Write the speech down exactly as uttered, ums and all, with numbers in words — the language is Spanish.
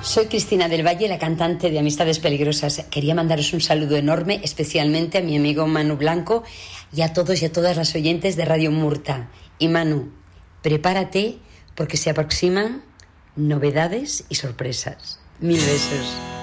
Soy Cristina del Valle, la cantante de Amistades Peligrosas. Quería mandaros un saludo enorme, especialmente a mi amigo Manu Blanco y a todos y a todas las oyentes de Radio Murta. Y Manu, prepárate porque se aproximan novedades y sorpresas. Mil besos.